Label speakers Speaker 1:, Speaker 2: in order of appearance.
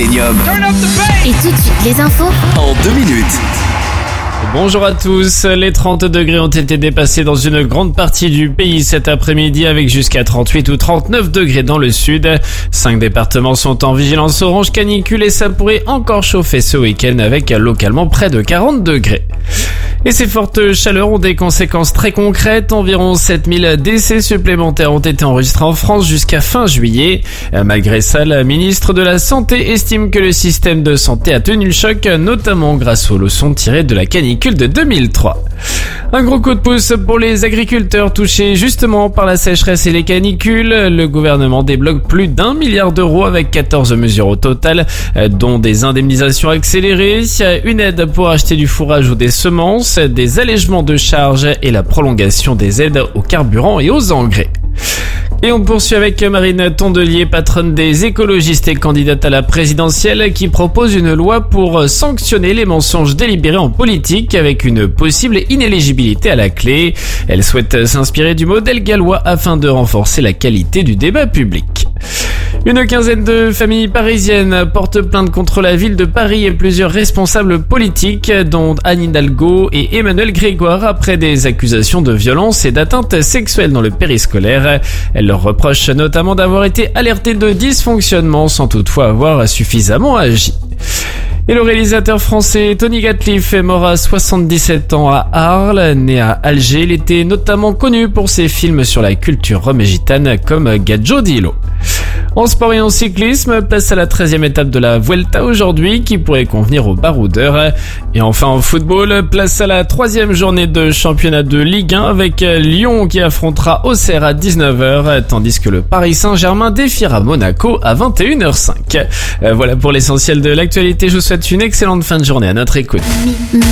Speaker 1: Millennium.
Speaker 2: Et tout de suite, les infos
Speaker 1: En 2 minutes.
Speaker 3: Bonjour à tous, les 30 degrés ont été dépassés dans une grande partie du pays cet après-midi avec jusqu'à 38 ou 39 degrés dans le sud. 5 départements sont en vigilance orange canicule et ça pourrait encore chauffer ce week-end avec localement près de 40 degrés. Et ces fortes chaleurs ont des conséquences très concrètes. Environ 7000 décès supplémentaires ont été enregistrés en France jusqu'à fin juillet. Malgré ça, la ministre de la Santé estime que le système de santé a tenu le choc, notamment grâce aux leçons tirées de la canicule de 2003. Un gros coup de pouce pour les agriculteurs touchés justement par la sécheresse et les canicules. Le gouvernement débloque plus d'1 milliard d'euros avec 14 mesures au total, dont des indemnisations accélérées, une aide pour acheter du fourrage ou des semences, des allègements de charges et la prolongation des aides aux carburants et aux engrais. Et on poursuit avec Marine Tondelier, patronne des écologistes et candidate à la présidentielle, qui propose une loi pour sanctionner les mensonges délibérés en politique avec une possible inéligibilité à la clé. Elle souhaite s'inspirer du modèle gallois afin de renforcer la qualité du débat public. Une quinzaine de familles parisiennes portent plainte contre la ville de Paris et plusieurs responsables politiques, dont Anne Hidalgo et Emmanuel Grégoire, après des accusations de violence et d'atteinte sexuelle dans le périscolaire. Elles leur reprochent notamment d'avoir été alertées de dysfonctionnements sans toutefois avoir suffisamment agi. Et le réalisateur français Tony Gatliff est mort à 77 ans à Arles. Né à Alger, il était notamment connu pour ses films sur la culture rome et gitane comme Gadjo Dilo. En sport et en cyclisme, place à la 13e étape de la Vuelta aujourd'hui qui pourrait convenir aux baroudeurs. Et enfin en football, place à la 3e journée de championnat de Ligue 1 avec Lyon qui affrontera Auxerre à 19h tandis que le Paris Saint-Germain défiera Monaco à 21h05. Voilà pour l'essentiel de l'actualité, je vous souhaite une excellente fin de journée à notre écoute.